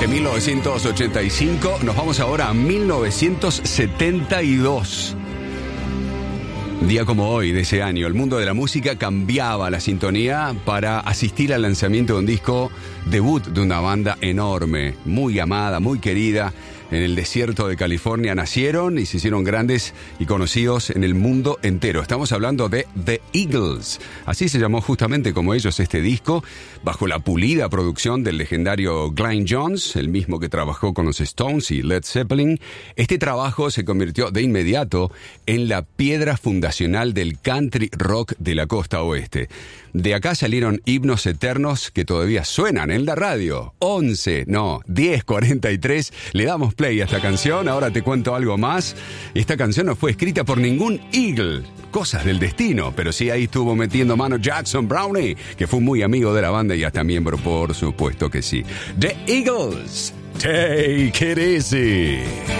de 1985. Nos vamos ahora a 1972. Día como hoy de ese año, el mundo de la música cambiaba la sintonía para asistir al lanzamiento de un disco debut de una banda enorme, muy amada, muy querida. En el desierto de California nacieron y se hicieron grandes y conocidos en el mundo entero. Estamos hablando de The Eagles. Así se llamó justamente como ellos este disco, bajo la pulida producción del legendario Glyn Johns, el mismo que trabajó con los Stones y Led Zeppelin. Este trabajo se convirtió de inmediato en la piedra fundacional del country rock de la costa oeste. De acá salieron himnos eternos que todavía suenan en la radio. 10:43, le damos play a esta canción. Ahora te cuento algo más. Esta canción no fue escrita por ningún Eagle, cosas del destino, pero sí ahí estuvo metiendo mano Jackson Brownie, que fue muy amigo de la banda y hasta miembro, por supuesto que sí. The Eagles, Take It Easy.